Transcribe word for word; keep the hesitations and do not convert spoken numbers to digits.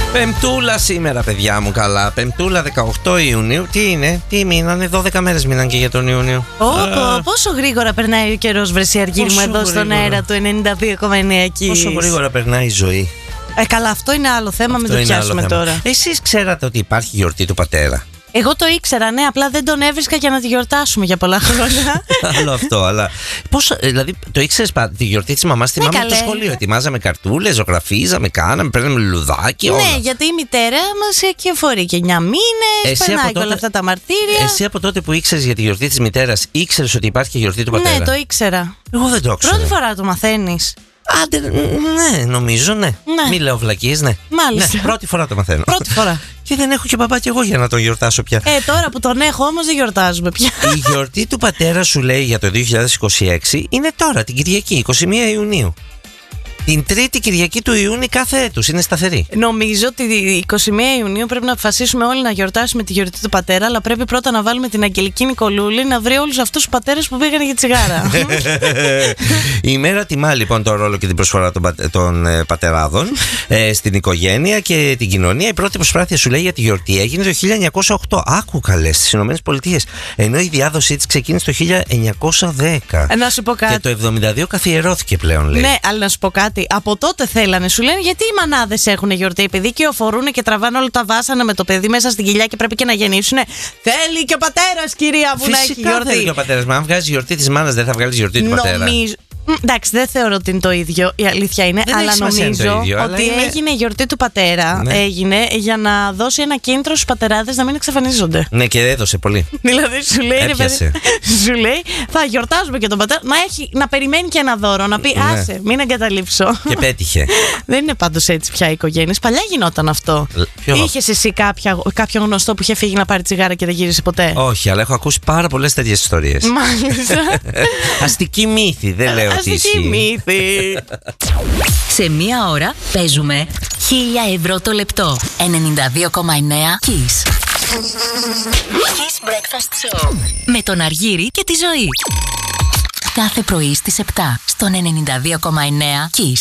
Πεμπτούλα σήμερα, παιδιά μου, καλά. Πεμπτούλα δεκαοκτώ Ιουνίου. Τι είναι, τι μείνανε, δώδεκα μέρες μείναν και για τον Ιούνιο. Όπο, πόσο γρήγορα περνάει ο καιρός, βρεσί Αργύρι μου, εδώ στον αέρα του ενενήντα δύο κόμμα εννέα εκεί. Πόσο γρήγορα περνάει η ζωή. Ε, καλά, αυτό είναι άλλο θέμα, μην το πιάσουμε τώρα. Εσείς ξέρατε ότι υπάρχει γιορτή του πατέρα? Εγώ το ήξερα, ναι, απλά δεν τον έβρισκα για να τη γιορτάσουμε για πολλά χρόνια. Άλλο αυτό, αλλά. Πώς, δηλαδή, το ήξερες τη γιορτή της μαμάς? Θυμάμαι από το σχολείο. Ετοιμάζαμε καρτούλες, ζωγραφίζαμε, κάναμε, παίρναμε λουλουδάκι. Όλα. Ναι, γιατί η μητέρα μας κυοφορεί και εννιά μήνες, περνάει τότε... όλα αυτά τα μαρτύρια. Εσύ από τότε που ήξερες για τη γιορτή της μητέρας, ήξερες ότι υπάρχει και γιορτή του πατέρα? Ναι, το ήξερα. Εγώ δεν το ήξερα. Πρώτη φορά το μαθαίνεις. Άντε, ναι, νομίζω, ναι. ναι. Μη λέω βλακίες, ναι. Μάλιστα. Ναι, πρώτη φορά το μαθαίνω. Πρώτη φορά. Και δεν έχω και παπά και εγώ για να τον γιορτάσω πια. Ε, τώρα που τον έχω όμως δεν γιορτάζουμε πια. Η γιορτή του πατέρα σου, λέει, για το δύο χιλιάδες είκοσι έξι είναι τώρα, την Κυριακή, είκοσι μία Ιουνίου. Την τρίτη Κυριακή του Ιούνιου κάθε έτους, είναι σταθερή. Νομίζω ότι είκοσι μία Ιουνίου πρέπει να αποφασίσουμε όλοι να γιορτάσουμε τη γιορτή του πατέρα, αλλά πρέπει πρώτα να βάλουμε την Αγγελική Νικολούλη να βρει όλους αυτούς τους πατέρες που πήγαν για τσιγάρα. Η ημέρα τιμά λοιπόν τον ρόλο και την προσφορά των, πατε, των ε, πατεράδων ε, στην οικογένεια και την κοινωνία. Η πρώτη προσπάθεια, σου λέει, για τη γιορτή έγινε το χίλια εννιακόσια οκτώ. Άκου καλές, στις Ηνωμένες Πολιτείες. Ενώ η διάδοσή της ξεκίνησε το χίλια εννιακόσια δέκα. Να σου πω κάτι. Και το εβδομήντα δύο καθιερώθηκε πλέον, λέει. Ναι, αλλά να σου πω κάτι. Από τότε θέλανε, σου λένε, γιατί οι μανάδες έχουν γιορτή? Επειδή κυοφορούν και τραβάνε όλα τα βάσανα με το παιδί μέσα στην κοιλιά και πρέπει και να γεννήσουν. Θέλει και ο πατέρας, κυρία μου, να έχει γιορτή. Θέλει και ο πατέρας. Μα αν βγάζει γιορτή της μάνας, δεν θα βγάλει γιορτή του πατέρα? Νομίζω. Εντάξει, δεν θεωρώ ότι είναι το ίδιο, η αλήθεια είναι, δεν αλλά νομίζω ίδιο, ότι είναι... έγινε η γιορτή του πατέρα, ναι. Έγινε για να δώσει ένα κίνητρο στους πατεράδες να μην εξαφανίζονται. Ναι, και έδωσε πολύ. Δηλαδή σου λέει, ρε, παιδί, σου λέει, θα γιορτάζουμε και τον πατέρα, να, έχει, να περιμένει και ένα δώρο, να πει, ναι. Άσε, μην εγκαταλείψω. Και πέτυχε. Δεν είναι πάντως έτσι πια οι οικογένειες. Παλιά γινόταν αυτό. Είχες εσύ κάποια, κάποιο γνωστό που είχε φύγει να πάρει τσιγάρα και δεν γύρισε ποτέ? Όχι, αλλά έχω ακούσει πάρα πολλές τέτοιες ιστορίες. Μάλιστα. Αστική μύθη, δεν λέω. Αστική μύθι. Σε μία ώρα παίζουμε χίλια ευρώ το λεπτό. ενενήντα δύο κόμμα εννέα Kiss. Kiss Breakfast Show. Με τον Αργύρι και τη Ζωή. Κάθε πρωί στις επτά στον ενενήντα δύο κόμμα εννέα Kiss.